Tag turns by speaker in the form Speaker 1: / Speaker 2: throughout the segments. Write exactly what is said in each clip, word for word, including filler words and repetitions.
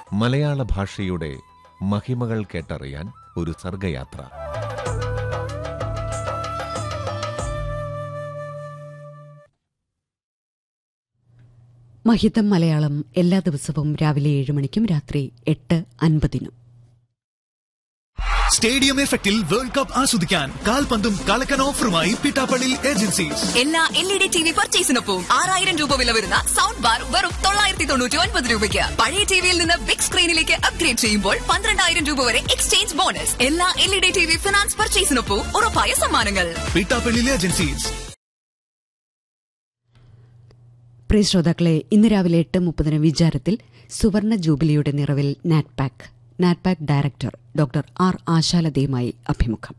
Speaker 1: മലയാള ഭാഷയുടെ മഹിമകൾ കേട്ടറിയാൻ ഒരു സർഗയാത്ര.
Speaker 2: മഹിതം മലയാളം എല്ലാ ദിവസവും രാവിലെ ഏഴ് മണിക്കും രാത്രി എട്ട് അൻപതിനും.
Speaker 3: സ്റ്റേഡിയം എഫക്റ്റിൽ വേൾഡ് കപ്പ് ആസ്വദിക്കാൻ കാൽപന്തും കളക്കൻ ഓഫറുമായി പിട്ടാപ്പള്ളി ഏജൻസീസ്.
Speaker 4: എല്ലാ L E D T V പർച്ചേസിനൊപ്പം ആറായിരം രൂപ വില വരുന്ന സൗണ്ട് ബാർ വെറും തൊള്ളായിരത്തി തൊണ്ണൂറ്റി ഒൻപത് രൂപയ്ക്ക്. പഴയ ടിവിയിൽ നിന്ന് ബിഗ് സ്ക്രീനിലേക്ക് അപ്ഗ്രേഡ് ചെയ്യുമ്പോൾ പന്ത്രണ്ടായിരം രൂപ വരെ എക്സ്ചേഞ്ച് ബോണസ്. എല്ലാ L E D T V finance പർച്ചേസിനൊപ്പം ഉറപ്പായ സമ്മാനങ്ങൾ.
Speaker 3: പിട്ടാപ്പള്ളി ഏജൻസീസ്.
Speaker 2: പ്രിയ ശ്രോതാക്കളെ, ഇന്ന് രാവിലെ എട്ട് മുപ്പതിന് വിചാരത്തിൽ സുവർണ ജൂബിലിയുടെ നിറവിൽ NATPAC NATPAC director doctor R ആശാലതയുമായി അഭിമുഖം.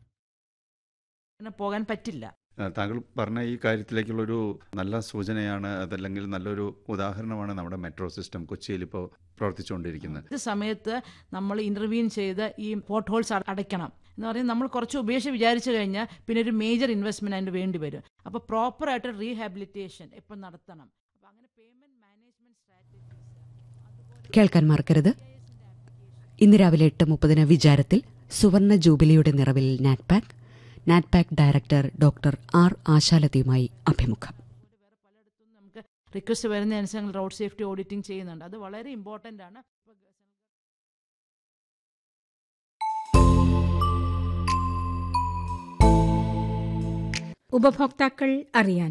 Speaker 5: പോകാൻ പറ്റില്ല.
Speaker 6: താങ്കൾ പറഞ്ഞ ഈ കാര്യത്തിലേക്കുള്ളൊരു നല്ല സൂചനയാണ്, അതല്ലെങ്കിൽ നല്ലൊരു ഉദാഹരണമാണ് നമ്മുടെ മെട്രോ സിസ്റ്റം കൊച്ചിയിൽ ഇപ്പോൾ പ്രവർത്തിച്ചുകൊണ്ടിരിക്കുന്നത്.
Speaker 5: ഇത് സമയത്ത് നമ്മൾ ഇന്റർവ്യൂൻ ചെയ്ത് ഈ പോർട്ട് ഹോൾസ് അടയ്ക്കണം എന്ന് പറയുന്നത് നമ്മൾ കുറച്ച് ഉപേക്ഷ വിചാരിച്ചു കഴിഞ്ഞാൽ പിന്നെ ഒരു മേജർ ഇൻവെസ്റ്റ്മെന്റ് അതിന് വേണ്ടി വരും. അപ്പോൾ പ്രോപ്പറായിട്ട് റീഹാബിലിറ്റേഷൻ ഇപ്പം നടത്തണം. അപ്പോൾ അങ്ങനെ പേയ്മെന്റ് മാനേജ്മെന്റ് സ്ട്രാറ്റജീസ്
Speaker 2: കേൾക്കാൻ മറക്കരുത്. ഇന്ന് രാവിലെ എട്ട് മുപ്പതിന് വിചാരത്തിൽ സുവർണ ജൂബിലിയുടെ നിറവിൽ NATPAC NATPAC director doctor R ആശാലതയുമായി അഭിമുഖം.
Speaker 5: വേറെ പലയിടത്തും നമുക്ക് റിക്വസ്റ്റ് വരുന്നതനുസരിച്ച് റോഡ് സേഫ്റ്റി ഓഡിറ്റിംഗ് ചെയ്യുന്നുണ്ട്. അത് വളരെ ഇമ്പോർട്ടൻ്റ് ആണ്.
Speaker 7: ഉപഭോക്താക്കൾ അറിയാൻ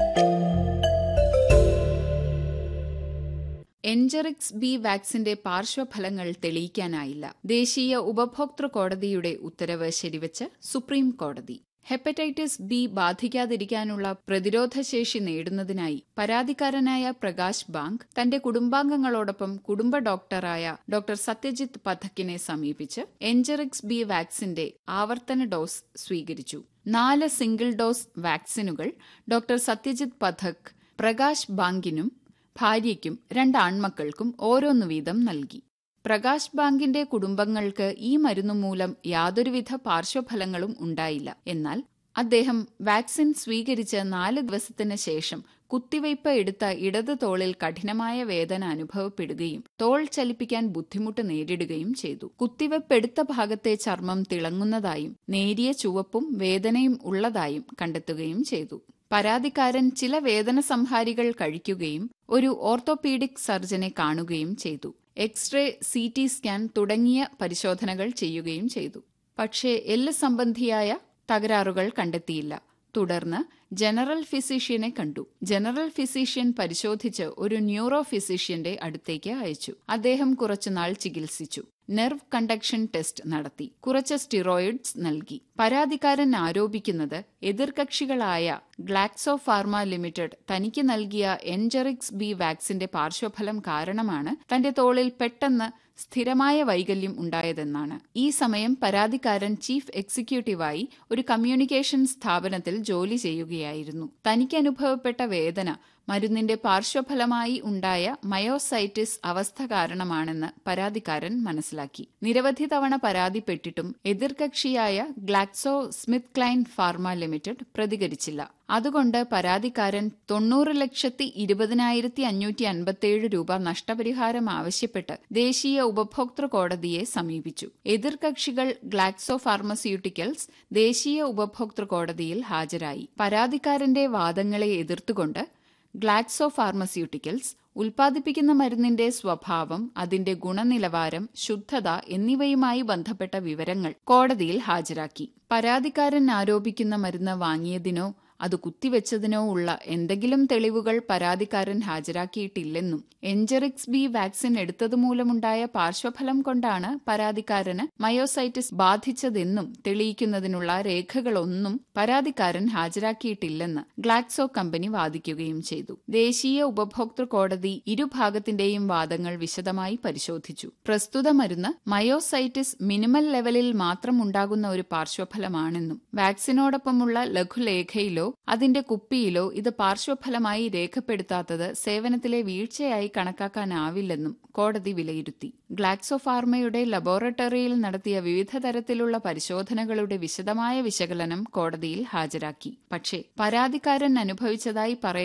Speaker 8: എൻജറിക്സ് ബി വാക്സിന്റെ പാർശ്വഫലങ്ങൾ തെളിയിക്കാനായില്ല. ദേശീയ ഉപഭോക്തൃ കോടതിയുടെ ഉത്തരവ് ശരിവച്ച് സുപ്രീം കോടതി. ഹെപ്പറ്റൈറ്റിസ് ബി ബാധിക്കാതിരിക്കാനുള്ള പ്രതിരോധശേഷി നേടുന്നതിനായി പരാതിക്കാരനായ പ്രകാശ് ബാങ്ക് തന്റെ കുടുംബാംഗങ്ങളോടൊപ്പം കുടുംബ ഡോക്ടറായ ഡോക്ടർ സത്യജിത്ത് പഥക്കിനെ സമീപിച്ച് എൻജറിക്സ് ബി വാക്സിന്റെ ആവർത്തന ഡോസ് സ്വീകരിച്ചു. നാല് സിംഗിൾ ഡോസ് വാക്സിനുകൾ ഡോക്ടർ സത്യജിത്ത് പഥക് പ്രകാശ് ബാങ്കിനും ഭാര്യയ്ക്കും രണ്ട് ആൺമക്കൾക്കും ഓരോന്നു വീതം നൽകി. പ്രകാശ് ബാങ്കിന്റെ കുടുംബങ്ങൾക്ക് ഈ മരുന്നു മൂലം യാതൊരുവിധ പാർശ്വഫലങ്ങളും ഉണ്ടായില്ല. എന്നാൽ അദ്ദേഹം വാക്സിൻ സ്വീകരിച്ച് നാല് ദിവസത്തിന് ശേഷം കുത്തിവയ്പ് എടുത്ത ഇടത് തോളിൽ കഠിനമായ വേദന അനുഭവപ്പെടുകയും തോൾ ചലിപ്പിക്കാൻ ബുദ്ധിമുട്ട് നേരിടുകയും ചെയ്തു. കുത്തിവയ്പ് എടുത്ത ഭാഗത്തെ ചർമ്മം തിളങ്ങുന്നതായും നേരിയ ചുവപ്പും വേദനയും ഉള്ളതായും കണ്ടെത്തുകയും ചെയ്തു. പരാതിക്കാരൻ ചില വേദന സംഹാരികൾ കഴിക്കുകയും ഒരു ഓർത്തോപീഡിക് സർജനെ കാണുകയും ചെയ്തു. എക്സ്റേ, സി ടി സ്കാൻ തുടങ്ങിയ പരിശോധനകൾ ചെയ്യുകയും ചെയ്തു. പക്ഷേ എല്ല് സംബന്ധിയായ തകരാറുകൾ കണ്ടെത്തിയില്ല. തുടർന്ന് ജനറൽ ഫിസിഷ്യനെ കണ്ടു. ജനറൽ ഫിസിഷ്യൻ പരിശോധിച്ച് ഒരു ന്യൂറോ ഫിസിഷ്യന്റെ അടുത്തേക്ക് അയച്ചു. അദ്ദേഹം കുറച്ചുനാൾ ചികിത്സിച്ചു. നെർവ് കണ്ടക്ഷൻ ടെസ്റ്റ് നടത്തി. കുറച്ച് സ്റ്റിറോയിഡ്സ് നൽകി. പരാതിക്കാരൻ ആരോപിക്കുന്നത് എതിർകക്ഷികളായ ഗ്ലാക്സോ ഫാർമ ലിമിറ്റഡ് തനിക്ക് നൽകിയ എൻജറിക്സ് ബി വാക്സിന്റെ പാർശ്വഫലം കാരണമാണ് തന്റെ തോളിൽ പെട്ടെന്ന് സ്ഥിരമായ വൈകല്യം ഉണ്ടായതെന്നാണ്. ഈ സമയം പരാതിക്കാരൻ ചീഫ് എക്സിക്യൂട്ടീവായി ഒരു കമ്മ്യൂണിക്കേഷൻ സ്ഥാപനത്തിൽ ജോലി ചെയ്യുകയായിരുന്നു. തനിക്ക് അനുഭവപ്പെട്ട വേദന മരുന്നിന്റെ പാർശ്വഫലമായി ഉണ്ടായ മയോസൈറ്റിസ് അവസ്ഥ കാരണമാണെന്ന് പരാതിക്കാരൻ മനസ്സിലാക്കി. നിരവധി തവണ പരാതിപ്പെട്ടിട്ടും എതിർകക്ഷിയായ ഗ്ലാക്സോ സ്മിത്ത് ക്ലൈൻ ഫാർമ ലിമിറ്റഡ് പ്രതികരിച്ചില്ല. അതുകൊണ്ട് പരാതിക്കാരൻ തൊണ്ണൂറ് ലക്ഷത്തി ഇരുപതിനായിരത്തി അഞ്ഞൂറ്റി അൻപത്തിയേഴ് രൂപ നഷ്ടപരിഹാരം ആവശ്യപ്പെട്ട് ദേശീയ ഉപഭോക്തൃ കോടതിയെ സമീപിച്ചു. എതിർകക്ഷികൾ ഗ്ലാക്സോ ഫാർമസ്യൂട്ടിക്കൽസ് ദേശീയ ഉപഭോക്തൃ കോടതിയിൽ ഹാജരായി. പരാതിക്കാരന്റെ വാദങ്ങളെ എതിർത്തുകൊണ്ട് ഗ്ലാക്സോ ഫാർമസ്യൂട്ടിക്കൽസ് ഉൽപ്പാദിപ്പിക്കുന്ന മരുന്നിന്റെ സ്വഭാവം, അതിന്റെ ഗുണനിലവാരം, ശുദ്ധത എന്നിവയുമായി ബന്ധപ്പെട്ട വിവരങ്ങൾ കോടതിയിൽ ഹാജരാക്കി. പരാതിക്കാരൻ ആരോപിക്കുന്ന മരുന്ന് വാങ്ങിയതിനോ അത് കുത്തിവെച്ചതിനോ ഉള്ള എന്തെങ്കിലും തെളിവുകൾ പരാതിക്കാരൻ ഹാജരാക്കിയിട്ടില്ലെന്നും എൻജറിക്സ് ബി വാക്സിൻ എടുത്തതുമൂലമുണ്ടായ പാർശ്വഫലം കൊണ്ടാണ് പരാതിക്കാരന് മയോസൈറ്റിസ് ബാധിച്ചതെന്നും തെളിയിക്കുന്നതിനുള്ള രേഖകളൊന്നും പരാതിക്കാരൻ ഹാജരാക്കിയിട്ടില്ലെന്ന് ഗ്ലാക്സോ കമ്പനി വാദിക്കുകയും ചെയ്തു. ദേശീയ ഉപഭോക്തൃ കോടതി ഇരുഭാഗത്തിന്റെയും വാദങ്ങൾ വിശദമായി പരിശോധിച്ചു. പ്രസ്തുത മരുന്ന് മയോസൈറ്റിസ് മിനിമൽ ലെവലിൽ മാത്രം ഉണ്ടാകുന്ന ഒരു പാർശ്വഫലമാണെന്നും വാക്സിനോടൊപ്പമുള്ള ലഘുലേഖയിലോ അതിന്റെ കുപ്പിയിലോ ഇത് പാർശ്വഫലമായി രേഖപ്പെടുത്താത്തത് സേവനത്തിലെ വീഴ്ചയായി കണക്കാക്കാനാവില്ലെന്നും കോടതി വിലയിരുത്തി. ഗ്ലാക്സോ ഫാർമയുടെ ലബോറട്ടറിയിൽ നടത്തിയ വിവിധ തരത്തിലുള്ള പരിശോധനകളുടെ വിശദമായ വിശകലനം കോടതിയിൽ ഹാജരാക്കി. പക്ഷേ പരാതിക്കാരൻ അനുഭവിച്ചതായി പറയ